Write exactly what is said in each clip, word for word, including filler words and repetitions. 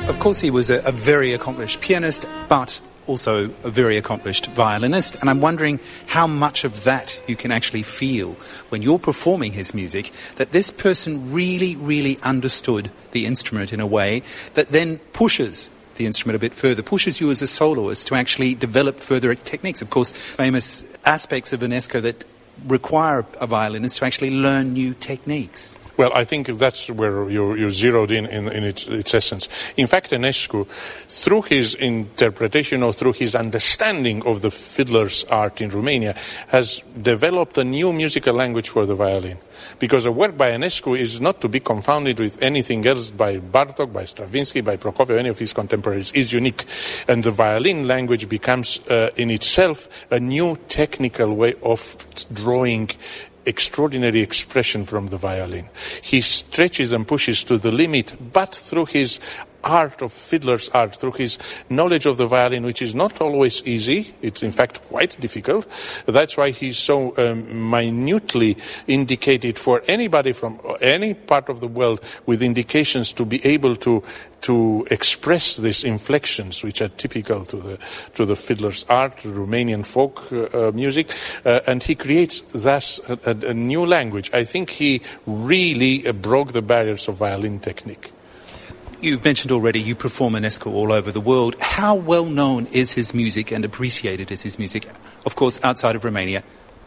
Of course, he was a, a very accomplished pianist, but also a very accomplished violinist. And I'm wondering how much of that you can actually feel when you're performing his music, that this person really, really understood the instrument in a way that then pushes the instrument a bit further, pushes you as a soloist to actually develop further techniques. Of course, famous aspects of Enescu that require a violinist to actually learn new techniques. Well, I think that's where you, you zeroed in in, in its, its essence. In fact, Enescu, through his interpretation or through his understanding of the fiddler's art in Romania, has developed a new musical language for the violin. Because a work by Enescu is not to be confounded with anything else by Bartók, by Stravinsky, by Prokofiev, any of his contemporaries. Is unique. And the violin language becomes uh, in itself a new technical way of drawing extraordinary expression from the violin. He stretches and pushes to the limit, but through his art of fiddler's art, through his knowledge of the violin, which is not always easy, it's in fact quite difficult. That's why he's so um, minutely indicated for anybody from any part of the world with indications to be able to to express these inflections which are typical to the to the fiddler's art, to Romanian folk uh, uh, music, uh, and he creates thus a, a, a new language. I think he really uh, broke the barriers of violin technique. You've mentioned already you perform Enescu all over the world. How well known is his music and appreciated is his music, of course, outside of Romania?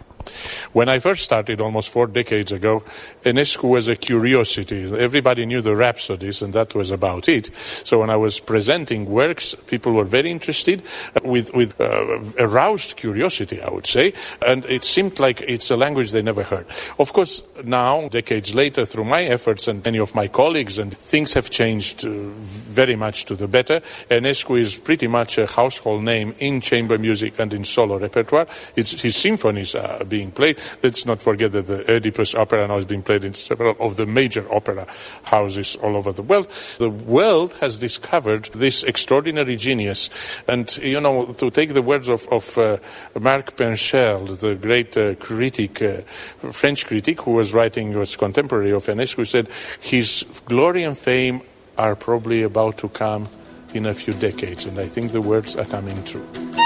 When I first started almost four decades ago, Enescu was a curiosity. Everybody knew the rhapsodies, and that was about it. So when I was presenting works, people were very interested, with, with uh, aroused curiosity, I would say, and it seemed like it's a language they never heard. Of course, now, decades later, through my efforts and many of my colleagues, and things have changed uh, very much to the better. Enescu is pretty much a household name in chamber music and in solo repertoire. It's, his symphonies are being played. Let's not forget that the Oedipus opera now is being played in several of the major opera houses all over the world. The world has discovered this extraordinary genius. And, you know, to take the words of, of uh, Marc Penchel, the great uh, critic, uh, French critic, who was writing, was contemporary of Enescu, said his glory and fame are probably about to come in a few decades. And I think the words are coming true.